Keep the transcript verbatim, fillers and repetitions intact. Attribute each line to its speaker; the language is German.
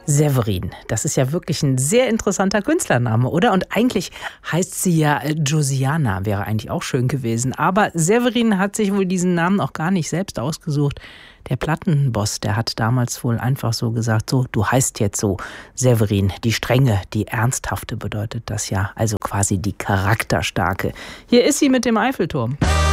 Speaker 1: Severin, das ist ja wirklich ein sehr interessanter Künstlername, oder? Und eigentlich heißt sie ja äh, Josiana, wäre eigentlich auch schön gewesen. Aber Severin hat sich wohl diesen Namen auch gar nicht selbst ausgesucht. Der Plattenboss, der hat damals wohl einfach so gesagt, so, du heißt jetzt so Severin, die Strenge, die Ernsthafte bedeutet das ja, also quasi die Charakterstarke. Hier ist sie mit dem Eiffelturm.